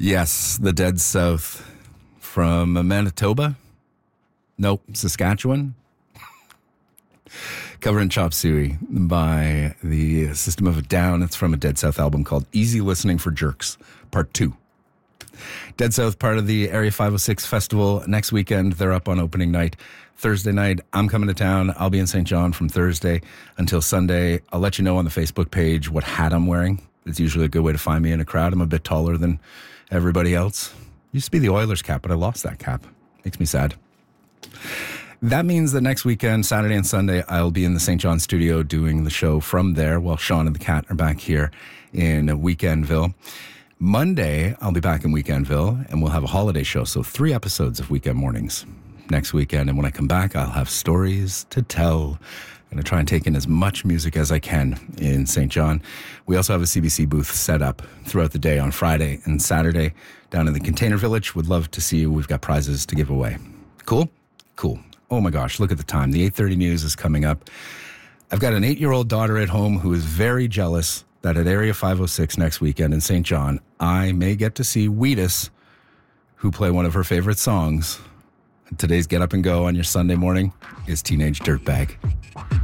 Yes, the Dead South from Manitoba. Nope, Saskatchewan. Covering Chop Suey by the System of a Down. It's from a Dead South album called Easy Listening for Jerks, Part 2. Dead South, part of the Area 506 Festival. Next weekend, they're up on opening night. Thursday night, I'm coming to town. I'll be in St. John from Thursday until Sunday. I'll let you know on the Facebook page what hat I'm wearing. It's usually a good way to find me in a crowd. I'm a bit taller than everybody else. Used to be the Oilers cap, but I lost that cap. Makes me sad. That means that next weekend, Saturday and Sunday, I'll be in the St. John studio doing the show from there while Sean and the Cat are back here in Weekendville. Monday, I'll be back in Weekendville, and we'll have a holiday show, so 3 episodes of Weekend Mornings next weekend. And when I come back, I'll have stories to tell. I'm going to try and take in as much music as I can in St. John. We also have a CBC booth set up throughout the day on Friday and Saturday down in the Container Village. Would love to see you. We've got prizes to give away. Cool? Cool. Oh my gosh, look at the time. The 8:30 news is coming up. I've got an 8-year-old daughter at home who is very jealous that at Area 506 next weekend in St. John, I may get to see Wheatus, who play one of her favorite songs. Today's Get Up and Go on your Sunday morning is Teenage Dirtbag.